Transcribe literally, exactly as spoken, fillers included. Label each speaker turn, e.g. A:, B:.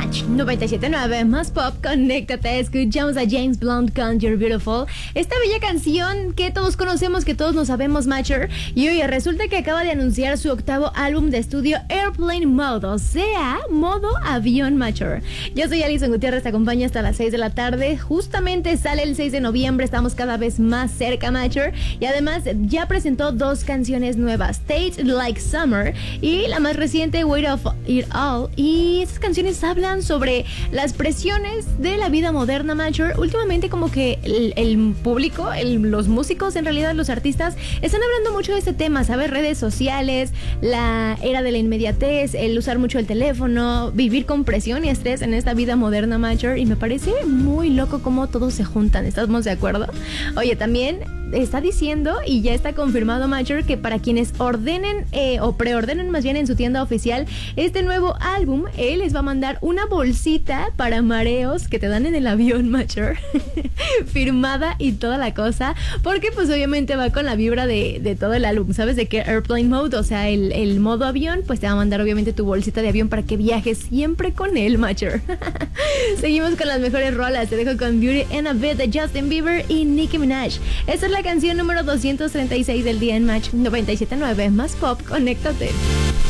A: Match noventa y siete punto nueve, más pop, conéctate. Escuchamos a James Blunt con You're Beautiful, esta bella canción que todos conocemos, que todos nos sabemos, Matcher. Y oye, resulta que acaba de anunciar su octavo álbum de estudio, Airplane Mode, o sea, modo avión, Matcher. Yo soy Alison Gutiérrez, te acompaño hasta las seis de la tarde. Justamente sale el seis de noviembre, estamos cada vez más cerca, Matcher. Y además ya presentó dos canciones nuevas, Taste Like Summer y la más reciente, Weight of It All. Y estas canciones hablan sobre las presiones de la vida moderna, Matcher. Últimamente como que el, el público, el, los músicos, en realidad los artistas, están hablando mucho de este tema, ¿sabes? Redes sociales, la era de la inmediatez, el usar mucho el teléfono, vivir con presión y estrés en esta vida moderna, Matcher. Y me parece muy loco cómo todos se juntan, ¿estamos de acuerdo? Oye, también está diciendo, y ya está confirmado, Matcher, que para quienes ordenen eh, o preordenen más bien en su tienda oficial este nuevo álbum, él les va a mandar una bolsita para mareos que te dan en el avión, Matcher, firmada y toda la cosa, porque pues obviamente va con la vibra de, de todo el álbum, ¿sabes? De que Airplane Mode, o sea, el, el modo avión, pues te va a mandar obviamente tu bolsita de avión para que viajes siempre con él, Matcher. Seguimos con las mejores rolas, te dejo con Beauty and a Bit de Justin Bieber y Nicki Minaj. Esta es la canción número doscientos treinta y seis del día en Match noventa y siete punto nueve, más pop, conéctate.